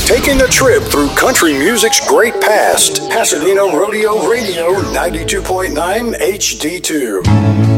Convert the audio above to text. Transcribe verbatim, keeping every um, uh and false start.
Taking a trip through country music's great past. Pasadena Rodeo Radio ninety-two point nine H D two.